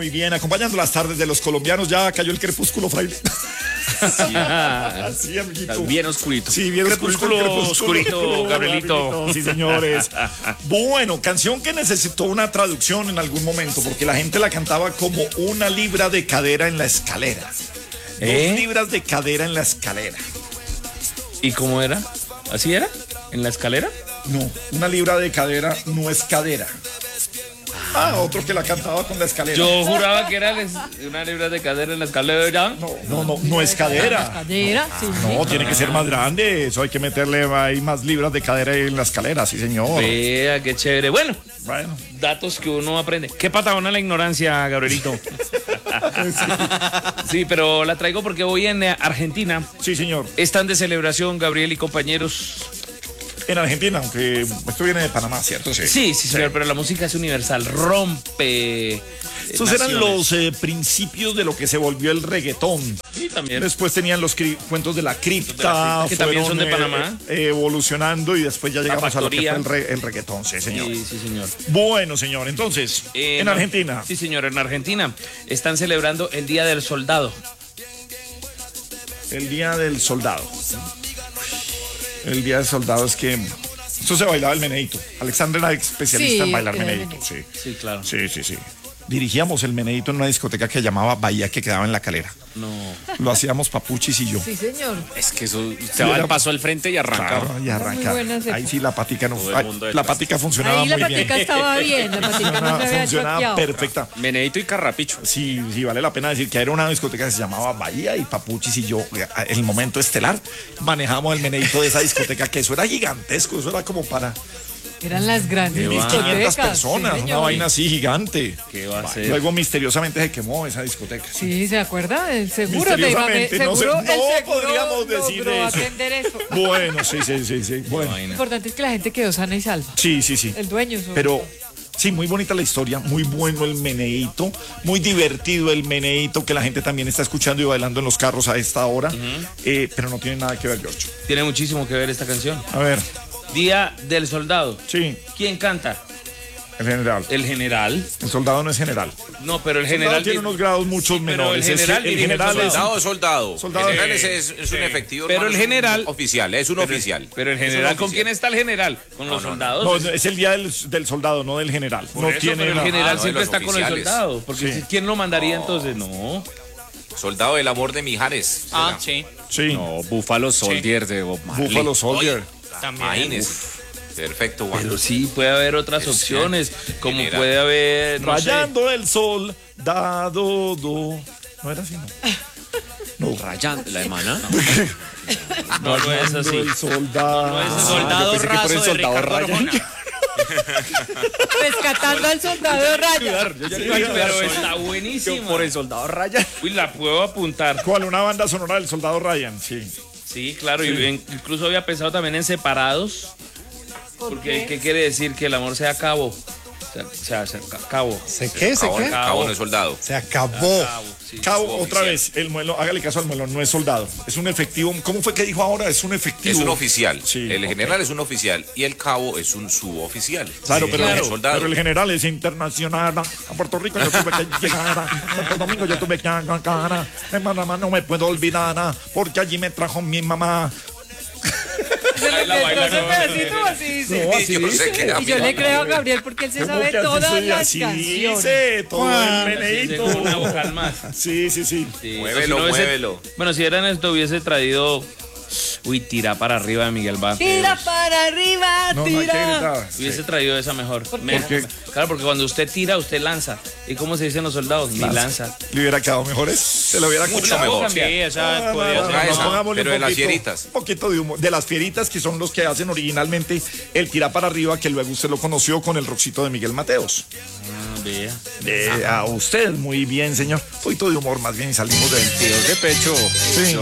Muy bien, acompañando las tardes de los colombianos, ya cayó el crepúsculo, fraile. Sí, amiguito. Bien oscurito. Sí, bien crepúsculo oscurito, Gabrielito. Sí, señores. Bueno, canción que necesitó una traducción en algún momento, porque la gente la cantaba como una libra de cadera en la escalera. 2 libras de cadera en la escalera. ¿Y cómo era? ¿Así era? ¿En la escalera? No, una libra de cadera no es cadera. Otro que la cantaba con la escalera. Yo juraba que era una libra de cadera en la escalera. No es cadera. Cadera, sí. No, tiene que ser más grande. Eso hay que meterle ahí más libras de cadera en la escalera, sí, señor. Vea, qué chévere. Bueno, Bueno. datos que uno aprende. Qué patagona la ignorancia, Gabrielito. Sí, pero la traigo porque hoy en Argentina Sí, señor. están de celebración, Gabriel y compañeros. En Argentina, aunque esto viene de Panamá, ¿cierto? Sí, señor, pero la música es universal, rompe. Esos eran los principios de lo que se volvió el reggaetón. Sí, también. Después tenían los cuentos de la cripta, Que también son de Panamá. Evolucionando y después ya llegamos a lo que factoría. fue el reggaetón, sí, señor. Sí, señor. Bueno, señor, entonces, en Argentina. Sí, señor, en Argentina están celebrando el Día del Soldado. El Día del Soldado. El Día del Soldado es que eso se bailaba el meneíto. Alexandra era especialista Sí, en bailar era el meneíto, sí. Sí, claro. Sí. Dirigíamos el meneíto en una discoteca que llamaba Bahía, que quedaba en La Calera. No. Lo hacíamos Papuchis y yo. Sí, señor. Es que eso se va al paso al frente y arranca. Claro, y arrancaba. Muy buenas Ahí sí la patica no. Todo el mundo La detrás. patica funcionaba Ahí la muy bien. patica estaba bien, la patica no se había Funcionaba choqueado. perfecta. Meneito y carrapicho. Sí, vale la pena decir que era una discoteca que se llamaba Bahía y Papuchis y yo, en el momento estelar, manejamos el meneíto de esa discoteca, que eso era gigantesco, eso era como para Eran las grandes 1.500 discotecas. personas, sí, una señor. vaina así gigante. ¿Qué va a ser? Luego misteriosamente se quemó esa discoteca. Sí, ¿se acuerda? El seguro de Misteriosamente, no seguro, el seguro podríamos decir logró eso. atender eso. Bueno, sí. Bueno, Lo importante es que la gente quedó sana y salva. sí. El dueño. sobre Pero todo. sí, muy bonita la historia, muy bueno el meneíto, muy divertido el meneíto, que la gente también está escuchando y bailando en los carros a esta hora, pero no tiene nada que ver, George. Tiene muchísimo que ver esta canción. A ver, Día del Soldado. sí, ¿Quién canta? el general. El general. El soldado no es general. No, pero el El soldado general tiene unos grados mucho pero menores. el general el dirige el general es soldado. Soldado. Soldado. El general es un efectivo. Pero hermano, el general- es un oficial, es un oficial. Pero el Es un general, ¿con oficial. quién está el general? ¿Con los soldados? No, es el día del soldado, no del general. Por No eso, tiene pero el nada. general no, siempre de los está con el oficiales. soldado. Porque Sí. ¿quién lo mandaría entonces? No. Soldado del amor de Mijares. será. Sí. Sí, No, Buffalo Soldier de Bob Marley. Buffalo Soldier. Imagínese. Perfecto, Juan. Pero sí, puede haber otras opciones. Como General. puede haber. No sé. Rayando el sol, dado, do. No era así, no. Rayando, la hermana. No es así. El soldado. No es Soldado yo pensé que por el raso de soldado Ricardo Ryan. Arjona. Rescatando al soldado Raya. Pero está buenísimo. Por el soldado Ryan. Uy, la puedo apuntar. ¿Cuál? Una banda sonora del soldado Ryan, sí. Sí, claro. Y incluso había pensado también en separados. Porque ¿qué quiere decir? Que el amor se acabó. O sea, se acabó. ¿Se qué? ¿Se Cabo, qué? cabo no es soldado. Se acabó. Sí. Cabo, Su otra oficial. vez, el muelo, hágale caso al muelo, no es soldado, es un efectivo. ¿Cómo fue que dijo ahora? Es un efectivo. Es un oficial. Sí, el ok. general es un oficial y el cabo es un suboficial. Claro, Sí, pero, no es soldado. pero el general es internacional. A Puerto Rico yo tuve que llegar. A Santo Domingo yo tuve que llegar. En Panamá no me puedo olvidar, porque allí me trajo mi mamá. Ahí la baila, Ese ¿no? pedacito así dice. No, así Yo dice. sé que Y yo le creo a Gabriel porque él se ¿Cómo sabe que así todas se- las así canciones. dice, todo el Sí, meneíto. con una vocal más. Sí. Sí, Muévelo, o si no muévelo. Bueno, si eran esto, hubiese traído. Uy, tira para arriba de Miguel Vázquez. Tira para arriba, No, no hay que tira. gritar. Hubiese traído esa mejor. qué? Claro, porque cuando usted tira, usted lanza. ¿Y cómo se dicen los soldados? Ni lanza. ¿Le hubiera quedado mejor? Se lo hubiera Mucho escuchado. mejor. Sí, esa podría ser. Ponga esa, Pongámosle pero un de las poquito- fieritas. Un poquito de humor. De las fieritas, que son los que hacen originalmente el tira para arriba, que luego usted lo conoció con el roxito de Miguel Mateos. Vea. A usted, muy bien, señor. Un poquito de humor, más bien, y salimos del Tíos de pecho. Sí.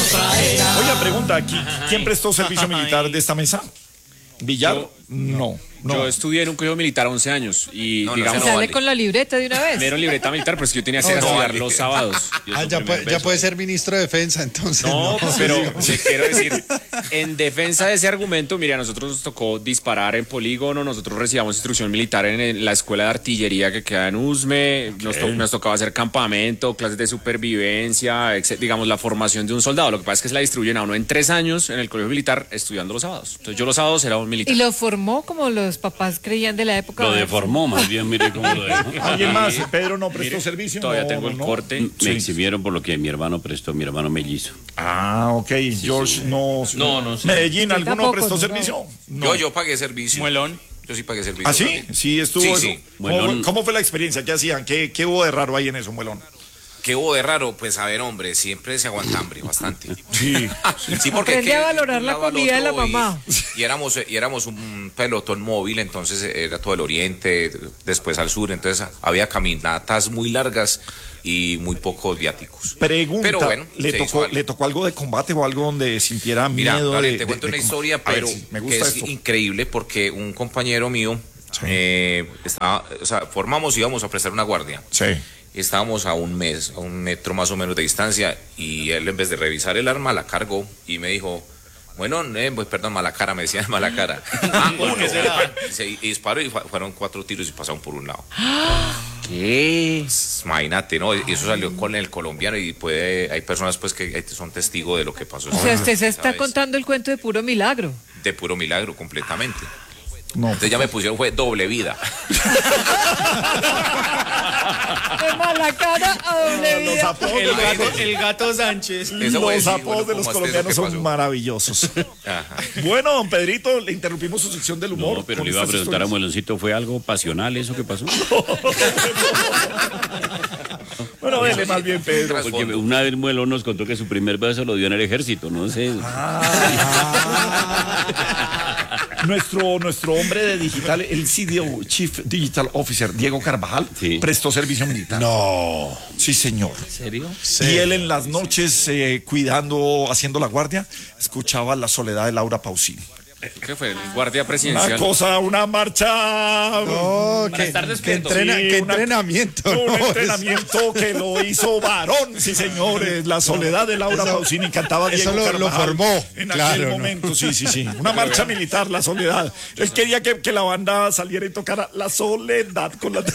Oiga, pregunta aquí. ¿Quién prestó servicio militar de esta mesa? ¿Villar? No. Yo estudié en un colegio militar 11 años y No, no, digamos, ese Sale vale. con la libreta de una me vez. dieron libreta militar, pero es que yo tenía que ir a estudiar los sábados. Y eso Ya puede ser ministro de Defensa, entonces. No, pero te quiero decir, en defensa de ese argumento, mira, a nosotros nos tocó disparar en polígono, nosotros recibíamos instrucción militar en la escuela de artillería que queda en Usme, nos tocaba hacer campamento, clases de supervivencia, digamos, la formación de un soldado. Lo que pasa es que se la distribuyen a uno en 3 años en el colegio militar estudiando los sábados. Entonces yo los sábados era un militar. Y lo formó como los papás creían de la época. Lo deformó, más bien, mire cómo lo dejó. ¿Alguien más? ¿Pedro no prestó Mire, servicio? todavía No, tengo el no. corte. Me exhibieron por lo que mi hermano prestó, mi hermano mellizo. Ah, ok. George no. No sé. Medellín, Yo ¿alguno tampoco, prestó no. servicio? No. Yo pagué servicio. Muelón. Yo sí pagué servicio. ¿Ah, sí? Sí, estuvo Sí, eso. sí. ¿Cómo fue la experiencia? ¿Qué hacían? ¿Qué hubo de raro ahí en eso, Muelón? ¿Qué hubo de raro? Pues a ver, hombre, siempre se aguanta hambre bastante. Sí. Sí, porque Aprende que a valorar de un la lado al comida de la otro mamá. Y éramos un pelotón móvil, entonces era todo el oriente, después al sur, entonces había caminatas muy largas y muy pocos viáticos. Pregunta, Pero bueno, ¿le se hizo algo. tocó algo de combate o algo donde sintiera Mira, miedo? Gabriel, te cuento una combate? historia, A ver, pero sí, me que gusta es esto. increíble porque un compañero mío formamos y íbamos a prestar una guardia. Sí. Estábamos a 1 metro más o menos de distancia, y él, en vez de revisar el arma, la cargó y me dijo, bueno, pues perdón, mala cara, me decía mala cara. Y disparó y fueron 4 tiros y pasaron por un lado. ¿Qué? Imagínate, ¿no? Y eso salió con el colombiano, y hay personas pues que son testigos de lo que pasó. O sea, usted se está ¿Sabes? contando el cuento de puro milagro. De puro milagro, completamente. No, Entonces ya me pusieron, fue doble vida. De mala cara a doble los vida. apodos, El gato Sánchez. Eso fue, los sí, apodos bueno, de los ¿cómo colombianos hasta eso qué son pasó? maravillosos. Ajá. Bueno, don Pedrito, le interrumpimos su sección del humor. No, pero con le iba a estas preguntar a historias. Mueloncito, ¿fue algo pasional eso que pasó? Bueno, dele más bien, Pedro. Porque una vez Muelón nos contó que su primer beso lo dio en el ejército, no sé. Nuestro hombre de digital, el CDO, Chief Digital Officer, Diego Carvajal, Sí. prestó servicio militar. No. Sí, señor. ¿En serio? Y él en las noches, haciendo la guardia, escuchaba La soledad de Laura Pausini. ¿Qué fue? El guardia Una presidencial. cosa, una marcha. No, estar qué despierto. Sí, entrenamiento. Un no, entrenamiento que lo hizo varón, sí señores. La soledad de Laura Pausini cantaba Diego eso lo Carvajal formó, en claro, aquel ¿no? momento, sí. Una marcha militar, La soledad. Él quería que la banda saliera y tocara La soledad con la...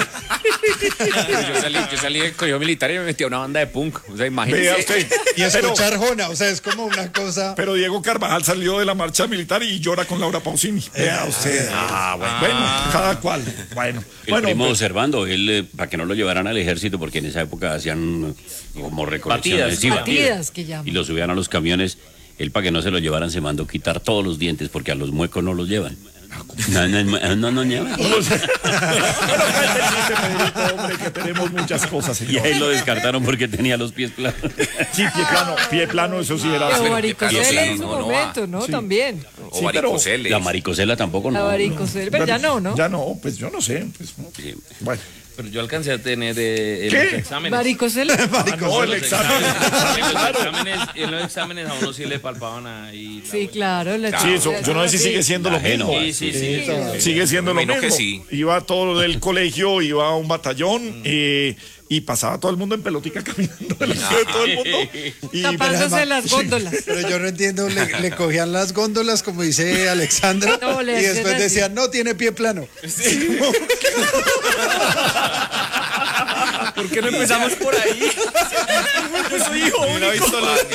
Yo salí del colegio militar y me metí a una banda de punk. O sea, imagínese. Vea usted. Y escuchar Jona, o sea, es como una cosa. Pero Diego Carvajal salió de la marcha militar y llora con Laura Pausini. Vea usted. Bueno, cada cual. Bueno, El primo pues, observando, él, para que no lo llevaran al ejército, porque en esa época hacían como recolecciones. Batidas. Sí, Batidas, que llaman. Y lo subían a los camiones. Él, para que no se lo llevaran, se mandó quitar todos los dientes, porque a los muecos no los llevan. No llevan. bueno, cállate el chiste, Pedrito, hombre, que tenemos muchas cosas, Y señor. ahí lo descartaron porque tenía los pies planos. Sí, pie plano, eso sí era. Pero pero varicocele claro, en su no, no momento, va. ¿no? Sí. También. O Sí, pero varicocele. La maricocela tampoco, La no. varicocele, pero ya no. Ya no, pues yo no sé. Pues, no. Sí. Bueno. Pero yo alcancé a tener ¿Qué? los exámenes. Varicocele. No, el Los examen. en los exámenes a uno sí le palpaban ahí. Sí, claro. Sí, eso, yo no sé si sigue siendo lo Ajeno. mismo. Sí. Sigue siendo Me lo imagino mismo. que sí. Iba todo del colegio, iba a un batallón y pasaba todo el mundo en pelotica caminando delante de todo el mundo. Y Tapándose las góndolas. Pero yo no entiendo, le cogían las góndolas, como dice Alexandra, No, le y hacían después así. decían, no, tiene pie plano. ¿Por qué no empezamos por ahí? yo soy hijo único.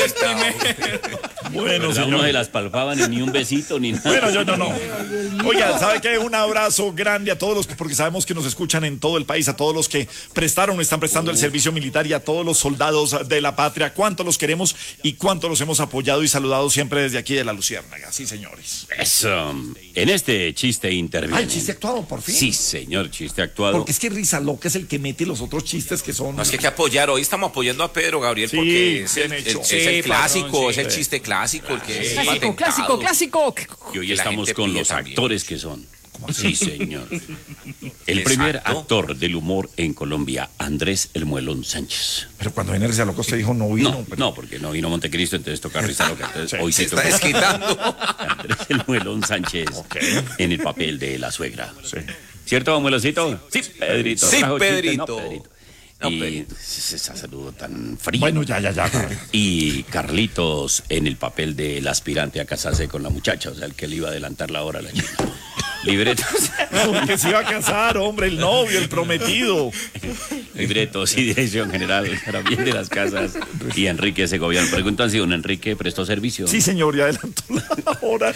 Bueno, ¿Verdad? Uno se las palpaban y ni un besito ni nada. Bueno, yo no. Oiga, ¿sabe qué? Un abrazo grande a todos los que, porque sabemos que nos escuchan en todo el país, a todos los que prestaron o están prestando el servicio militar y a todos los soldados de la patria. Cuánto los queremos y cuánto los hemos apoyado y saludado siempre desde aquí de la Luciérnaga. Sí, señores. Eso. En este chiste interviene. Ay, chiste actuado, por fin. Sí, señor, chiste actuado. Porque es que Risa Loca es el que mete los otros chistes que son... No, es que hay que apoyar. Hoy estamos apoyando a Pedro, Gabriel, Sí, porque es bien el, hecho. es Sí, el clásico, patrón, es el chiste clásico, el que es Clásico, patentado. clásico. Y hoy que la estamos gente con pide los también. actores que son. Sí, señor. El primer actor del humor en Colombia, Andrés El Muelón Sánchez. Pero cuando viene ese loco usted dijo no vino. No, porque no vino Montecristo, entonces toca risa loca. Entonces, hoy Se sí está toca desquitando. Andrés El Muelón Sánchez en el papel de la suegra. ¿Cierto, don Mueloncito? Sí, Pedrito. Sí, Trajo chiste, Pedrito. no, Pedrito. No, Y ese saludo tan frío. Bueno, ya. Y Carlitos en el papel del aspirante a casarse con la muchacha, o sea, el que le iba a adelantar la hora a la china. Libretos. No, que se iba a casar, hombre, el novio, el prometido. Libretos y dirección general para bien de las casas. Y Enrique Segoviano. Preguntan si don Enrique prestó servicio. Sí, señor, ya adelantó la hora.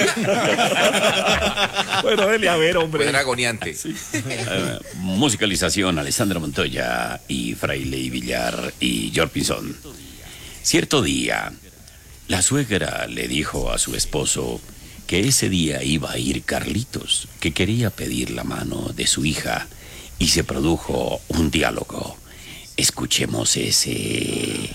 Bueno, dele a ver, hombre. Era agoniante. Musicalización, Alessandra Montoya y Fraile Villar y George Pinzón. Cierto día, la suegra le dijo a su esposo que ese día iba a ir Carlitos, que quería pedir la mano de su hija, y se produjo un diálogo. Escuchemos ese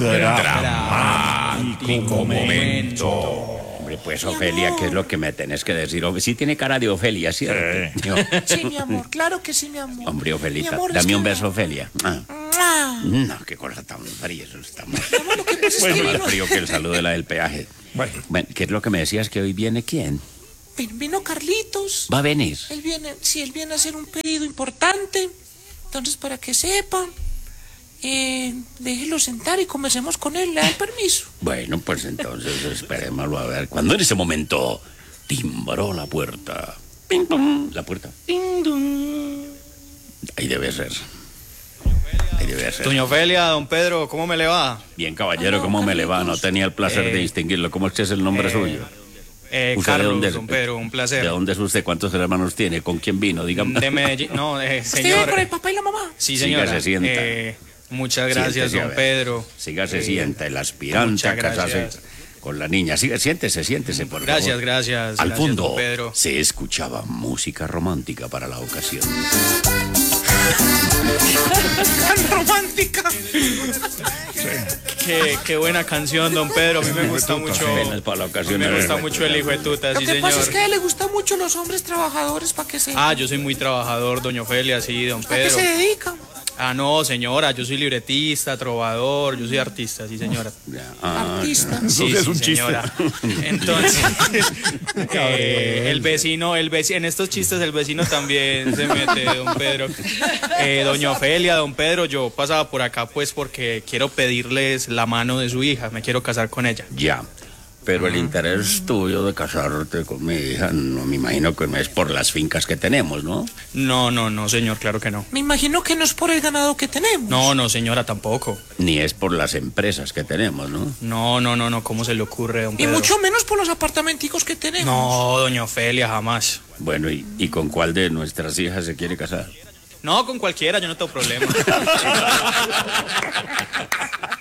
dramático momento. Hombre, pues Ofelia, ¿qué es lo que me tenés que decir? Sí tiene cara de Ofelia, ¿cierto? Sí, mi amor, claro que sí, mi amor. Hombre, Ofelita, Mi amor, dame es un que beso, Ofelia. No, qué cosa tan fría, eso está más, Lo que pasa es que más vino, frío que el saludo de la del peaje. Bueno, ¿Qué es lo que me decías que hoy viene quién? vino Carlitos. Va a venir. Él viene a hacer un pedido importante. Entonces, para que sepa, déjelo sentar y conversemos con él. ¿Le da el permiso? Bueno, pues entonces esperémoslo a ver. Cuando en ese momento timbró la puerta. Ping, pong, la puerta. Ping, dong. Ahí debe ser. Ahí debe ser. Doña Ofelia, don Pedro, ¿cómo me le va? Bien, caballero, ¿cómo me le va? No tenía el placer de distinguirlo. ¿Cómo es que es el nombre suyo? ¿Usted de Carlos, dónde es? don Pedro, un placer. ¿De dónde es usted? ¿Cuántos hermanos tiene? ¿Con quién vino? Dígame. De Medellín. No, ¿Usted vive señor. con el papá y la mamá? Sí, señora. Sígase, sienta. Muchas gracias, Siéntese, a don ver. Pedro. Sígase, sienta, el aspirante muchas a casarse gracias. con la niña. Siéntese, por Gracias, favor. gracias. Al gracias, fondo don Pedro. se escuchaba música romántica para la ocasión. ¡Tan romántica! Qué buena canción, don Pedro. A mí me gusta mucho. Apenas para la ocasión. Me gusta mucho el hijo de tuta, Lo sí, que señor. pasa es que a él le gustan mucho los hombres trabajadores, para que sepa. Ah, yo soy muy trabajador, doña Ofelia, sí, don ¿A qué Pedro. se dedica? Ah, no, señora, yo soy libretista, trovador, yo soy artista, sí, señora. Artista. Eso sí es un chiste. señora. Entonces, el vecino, en estos chistes el vecino también se mete, don Pedro. Doña Ofelia, don Pedro, yo pasaba por acá pues porque quiero pedirles la mano de su hija, me quiero casar con ella. Ya. Pero el interés tuyo de casarte con mi hija, no me imagino que no es por las fincas que tenemos, ¿no? No, señor, claro que no. Me imagino que no es por el ganado que tenemos. No, señora, tampoco. Ni es por las empresas que tenemos, ¿no? No, ¿cómo se le ocurre, don Y Pedro? mucho menos por los apartamenticos que tenemos. No, doña Ofelia, jamás. Bueno, ¿y con cuál de nuestras hijas se quiere casar? No, con cualquiera, yo no tengo problema.